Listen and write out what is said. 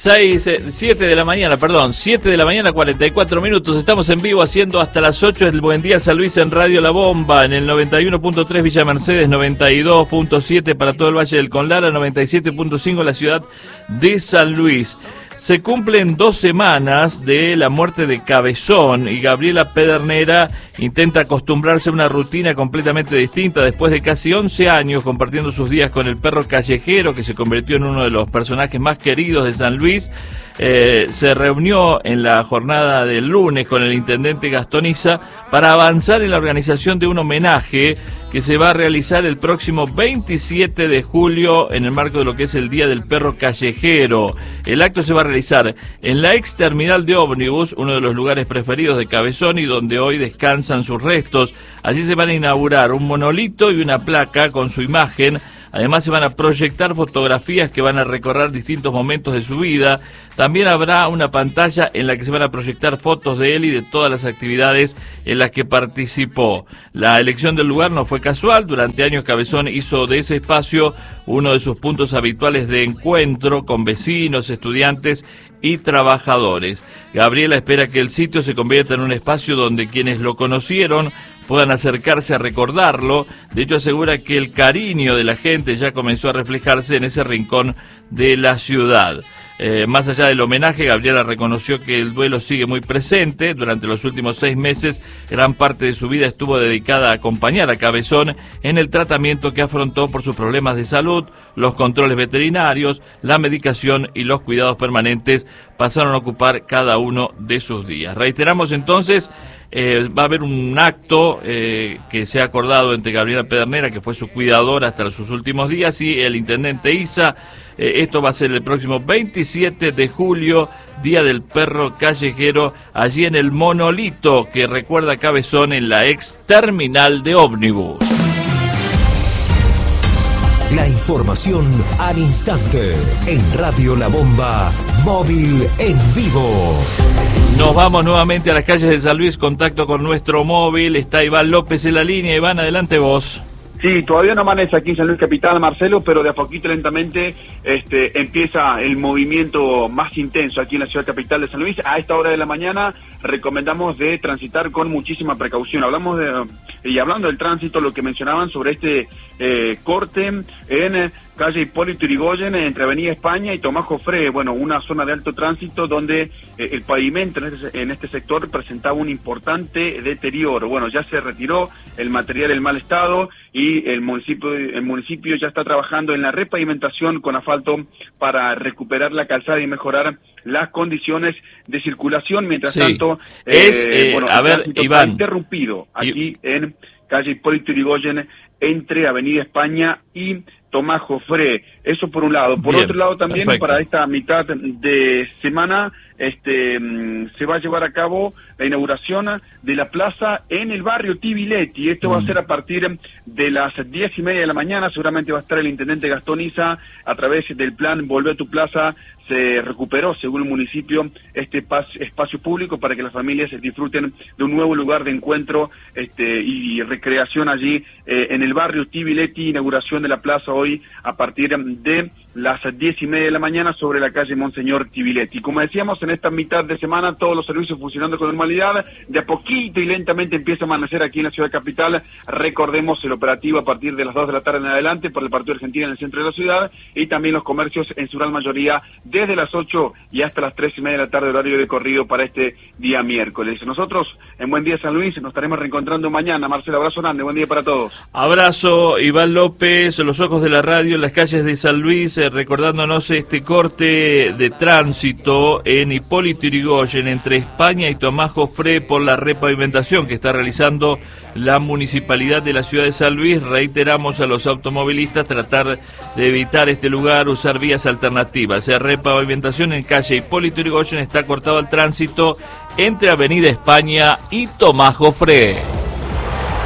7 de la mañana, 44 minutos. Estamos en vivo haciendo hasta las 8 el Buen Día San Luis en Radio La Bomba, en el 91.3 Villa Mercedes, 92.7 para todo el Valle del Conlara, 97.5 la ciudad de San Luis. Se cumplen 2 semanas de la muerte de Cabezón y Gabriela Pedernera intenta acostumbrarse a una rutina completamente distinta después de casi 11 años compartiendo sus días con el perro callejero que se convirtió en uno de los personajes más queridos de San Luis. Se reunió en la jornada del lunes con el intendente Gastón Isa para avanzar en la organización de un homenaje que se va a realizar el próximo 27 de julio en el marco de lo que es el Día del Perro Callejero. El acto se va a realizar en la ex terminal de ómnibus, uno de los lugares preferidos de Cabezón y donde hoy descansan sus restos. Allí se van a inaugurar un monolito y una placa con su imagen. Además se van a proyectar fotografías que van a recorrer distintos momentos de su vida. También habrá una pantalla en la que se van a proyectar fotos de él y de todas las actividades en las que participó. La elección del lugar no fue casual. Durante años Cabezón hizo de ese espacio uno de sus puntos habituales de encuentro con vecinos, estudiantes y trabajadores. Gabriela espera que el sitio se convierta en un espacio donde quienes lo conocieron puedan acercarse a recordarlo. De hecho, asegura que el cariño de la gente ya comenzó a reflejarse en ese rincón de la ciudad. Más allá del homenaje, Gabriela reconoció que el duelo sigue muy presente. Durante los últimos 6 meses, gran parte de su vida estuvo dedicada a acompañar a Cabezón en el tratamiento que afrontó por sus problemas de salud. Los controles veterinarios, la medicación y los cuidados permanentes pasaron a ocupar cada uno de sus días. Reiteramos entonces, va a haber un acto que se ha acordado entre Gabriela Pedernera, que fue su cuidadora hasta sus últimos días, y el intendente Isa. Esto va a ser el próximo 27 de julio, Día del Perro Callejero, allí en el monolito que recuerda Cabezón en la ex terminal de ómnibus. La información al instante en Radio La Bomba, móvil en vivo. Nos vamos nuevamente a las calles de San Luis, contacto con nuestro móvil. Está Iván López en la línea. Iván, adelante vos. Sí, todavía no amanece aquí en San Luis Capital, Marcelo, pero de a poquito lentamente empieza el movimiento más intenso aquí en la ciudad capital de San Luis. A esta hora de la mañana recomendamos de transitar con muchísima precaución. Hablando del tránsito, lo que mencionaban sobre este corte en calle Hipólito Yrigoyen entre Avenida España y Tomás Jofré, bueno, una zona de alto tránsito donde el pavimento en este sector presentaba un importante deterioro. Bueno, ya se retiró el material en mal estado y el municipio ya está trabajando en la repavimentación con asfalto para recuperar la calzada y mejorar las condiciones de circulación. Mientras tanto, Iván, interrumpido aquí en calle Hipólito Yrigoyen entre Avenida España y Tomás Jofré. Eso por un lado. Por otro lado también, perfecto, para esta mitad de semana se va a llevar a cabo la inauguración de la plaza en el barrio Tibiletti. Esto va a ser a partir de las 10:30 de la mañana. Seguramente va a estar el intendente Gastón Isa a través del plan Volvé a tu Plaza. Se recuperó, según el municipio, este espacio público para que las familias disfruten de un nuevo lugar de encuentro y recreación allí en el barrio Tibiletti. Inauguración de la plaza hoy a partir de las 10:30 de la mañana sobre la calle Monseñor Tibiletti. Como decíamos, en esta mitad de semana todos los servicios funcionando con normalidad. De a poquito y lentamente empieza a amanecer aquí en la ciudad capital. Recordemos el operativo a partir de las 2 de la tarde en adelante por el partido argentino en el centro de la ciudad, y también los comercios en su gran mayoría desde las 8 y hasta las 3:30 de la tarde, horario de corrido para este día miércoles. Nosotros en Buen Día San Luis nos estaremos reencontrando mañana. Marcelo, abrazo grande, buen día para todos. Abrazo, Iván López, los ojos de la radio en las calles de San Luis, recordándonos este corte de tránsito en Hipólito Yrigoyen entre España y Tomás Jofré por la repavimentación que está realizando la municipalidad de la ciudad de San Luis. Reiteramos a los automovilistas tratar de evitar este lugar, usar vías alternativas. Repavimentación en calle Hipólito Yrigoyen, está cortado el tránsito entre Avenida España y Tomás Jofré.